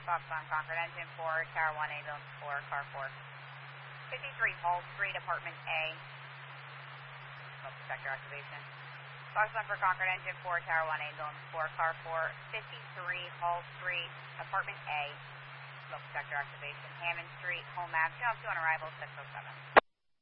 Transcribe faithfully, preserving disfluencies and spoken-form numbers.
Fox on Concord Engine four, Tower one, ambulance four, car four. fifty-three Hall Street, apartment A. Smoke detector activation. Fox on for Concord Engine four, Tower one, ambulance four, car four. fifty-three Hall Street, apartment A. Smoke detector activation. Hammond Street, home Ave. Job two on arrival, six oh seven.